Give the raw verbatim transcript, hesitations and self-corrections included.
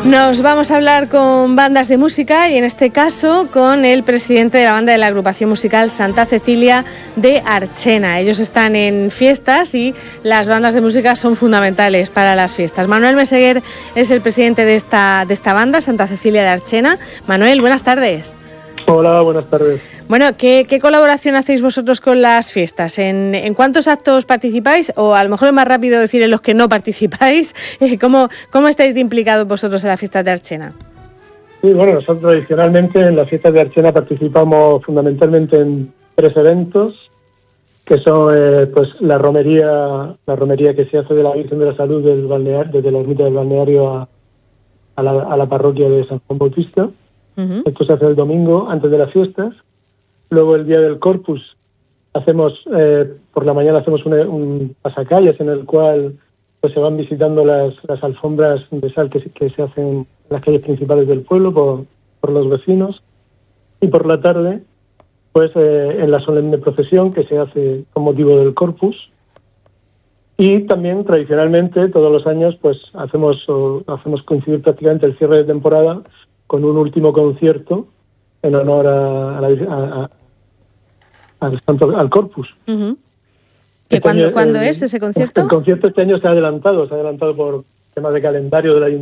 Nos vamos a hablar con bandas de música y en este caso con el presidente de la banda de la agrupación musical Santa Cecilia de Archena. Ellos están en fiestas y las bandas de música son fundamentales para las fiestas. Manuel Meseguer es el presidente de esta, de esta banda, Santa Cecilia de Archena. Manuel, buenas tardes. Hola, buenas tardes. Bueno, ¿qué, qué colaboración hacéis vosotros con las fiestas? ¿En, ¿En cuántos actos participáis? O a lo mejor es más rápido decir en los que no participáis. ¿Cómo, cómo estáis de implicados vosotros en las fiestas de Archena? Sí, bueno, nosotros tradicionalmente en las fiestas de Archena participamos fundamentalmente en tres eventos, que son eh, pues la romería, la romería que se hace de la Virgen de la Salud del balneario, desde la ermita del balneario a, a, la, a la parroquia de San Juan Bautista. Uh-huh. Esto se hace el domingo antes de las fiestas. Luego el día del Corpus hacemos eh, por la mañana hacemos un, un pasacalles en el cual pues se van visitando las, las alfombras de sal que, que se hacen en las calles principales del pueblo por, por los vecinos. Y por la tarde pues eh, en la solemne procesión que se hace con motivo del Corpus. Y también tradicionalmente todos los años pues hacemos o, hacemos coincidir prácticamente el cierre de temporada con un último concierto en honor a, a, la, a, a al Santo, al Corpus. Uh-huh. ¿Que cuándo, ¿cuándo es ese concierto? El concierto este año se ha adelantado, se ha adelantado por temas de calendario de la